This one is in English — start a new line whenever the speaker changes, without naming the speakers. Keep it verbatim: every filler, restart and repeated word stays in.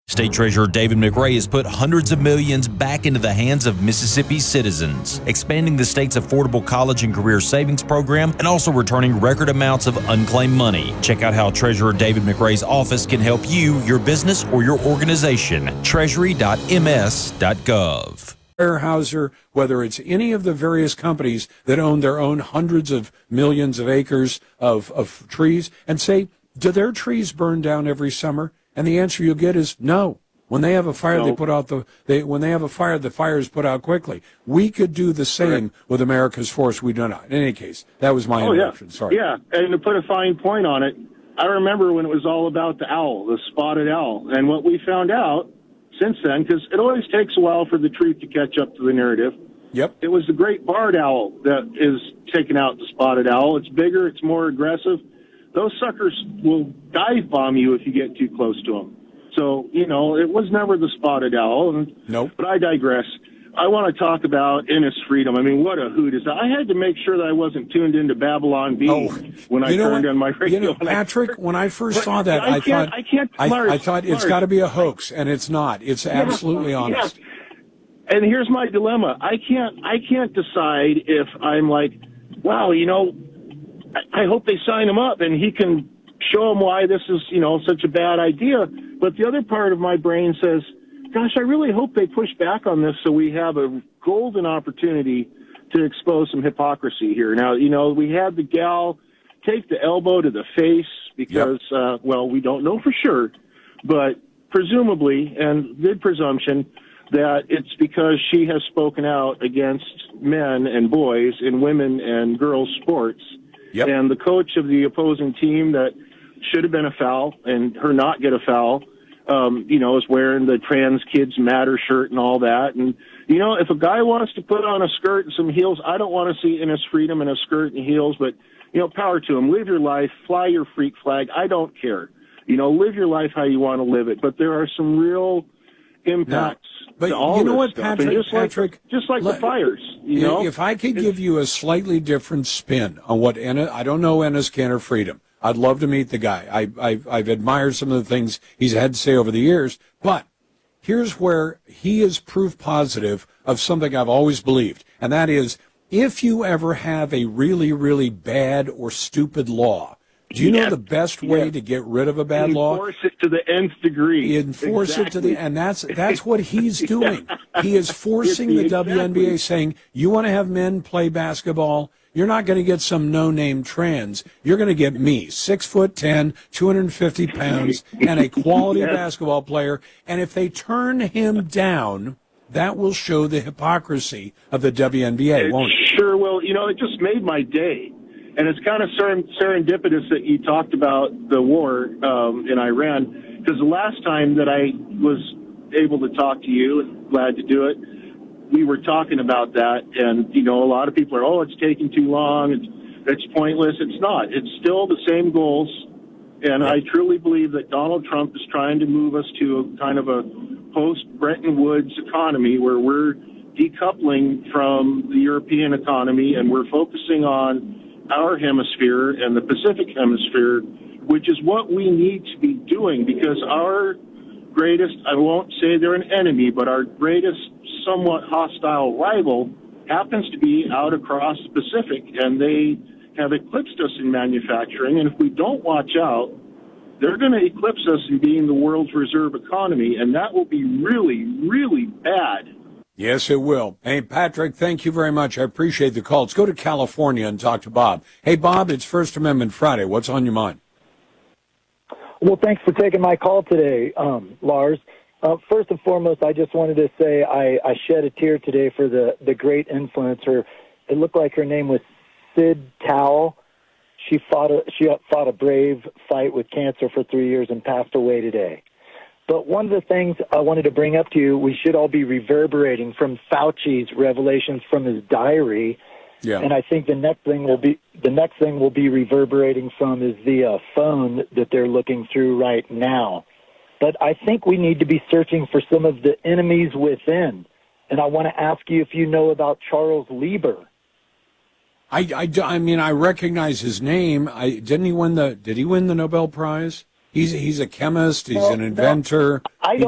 State Treasurer David McRae has put hundreds of millions back into the hands of Mississippi citizens, expanding the state's affordable college and career savings program and also returning record amounts of unclaimed money. Check out how Treasurer David McRae's office can help you, your business, or your organization. treasury dot m s dot gov.
Weyerhaeuser, whether it's any of the various companies that own their own hundreds of millions of acres of, of trees, and say, do their trees burn down every summer? And the answer you'll get is no. When they have a fire, no. they put out the. They when they have a fire, the fire is put out quickly. We could do the same Correct. with America's forests. We do not. In any case, that was my
oh,
interruption.
Yeah.
Sorry.
Yeah, and to put a fine point on it, I remember when it was all about the owl, the spotted owl, and what we found out since then, because it always takes a while for the truth to catch up to the narrative.
Yep.
It was the great barred owl that is taking out the spotted owl. It's bigger. It's more aggressive. Those suckers will dive bomb you if you get too close to them. So, you know, it was never the spotted owl. And,
nope.
But I digress. I want to talk about Ennis Freedom. I mean, what a hoot is that? I had to make sure that I wasn't tuned into Babylon B oh, when I turned on my radio.
You know, Patrick, when I first saw that, I,
I
thought,
I, can't,
I,
Lars,
I thought it's got to be a hoax, and it's not. It's
yeah,
absolutely honest.
Yeah. And here's my dilemma. I can't, I can't decide if I'm like, wow, you know, I hope they sign him up and he can show him why this is, you know, such a bad idea. But the other part of my brain says, gosh, I really hope they push back on this so we have a golden opportunity to expose some hypocrisy here. Now, you know, we had the gal take the elbow to the face because, yep. uh, well, we don't know for sure, but presumably, and good presumption, that it's because she has spoken out against men and boys in women and girls sports.
Yep.
And the coach of the opposing team that should have been a foul and her not get a foul, um, you know, is wearing the Trans Kids Matter shirt and all that. And, you know, if a guy wants to put on a skirt and some heels, I don't want to see Ennis Freedom in a skirt and heels, but, you know, power to him. Live your life. Fly your freak flag. I don't care. You know, live your life how you want to live it. But there are some real impacts.
No, but
to all
you know what,
stuff.
Patrick?
Just
Patrick,
like, just like
let,
the fires, you know?
If I could give you a slightly different spin on what Ennis, I don't know Ennis Cantor Freedom. I'd love to meet the guy. I, I, I've admired some of the things he's had to say over the years, but here's where he is proof positive of something I've always believed, and that is if you ever have a really, really bad or stupid law, do you know
yes.
the best way
yes.
to get rid of a bad law?
Enforce it to the nth degree.
Enforce
exactly.
it to the, and that's that's what he's doing. He is forcing the
exactly.
W N B A, saying, you want to have men play basketball, you're not going to get some no-name trans. You're going to get me, six foot ten, two hundred fifty pounds, and a quality yes. basketball player. And if they turn him down, that will show the hypocrisy of the W N B A,
it
won't it?
Sure will. You know, it just made my day. And it's kind of serendipitous that you talked about the war um, in Iran, because the last time that I was able to talk to you, and glad to do it, we were talking about that. And, you know, a lot of people are, oh, it's taking too long, it's, it's pointless. It's not. It's still the same goals. And I truly believe that Donald Trump is trying to move us to a kind of a post-Bretton Woods economy where we're decoupling from the European economy and we're focusing on our hemisphere and the Pacific hemisphere, which is what we need to be doing, because our greatest, I won't say they're an enemy, but our greatest somewhat hostile rival happens to be out across the Pacific, and they have eclipsed us in manufacturing. And if we don't watch out, they're going to eclipse us in being the world's reserve economy, and that will be really, really bad.
Yes, it will. Hey, Patrick, thank you very much. I appreciate the call. Let's go to California and talk to Bob. Hey, Bob, it's First Amendment Friday. What's on your mind?
Well, thanks for taking my call today, um, Lars. Uh, first and foremost, I just wanted to say I, I shed a tear today for the, the great influencer. It looked like her name was Sid Towell. She fought a, she fought a brave fight with cancer for three years and passed away today. But one of the things I wanted to bring up to you, we should all be reverberating from Fauci's revelations from his diary.
Yeah.
And I think the next thing will be the next thing we'll be reverberating from is the uh, phone that they're looking through right now. But I think we need to be searching for some of the enemies within. And I want to ask you if you know about Charles Lieber.
I, I, I mean, I recognize his name. I didn't he win the? Did he win the Nobel Prize? He's he's a chemist. He's
well,
an inventor.
No, I don't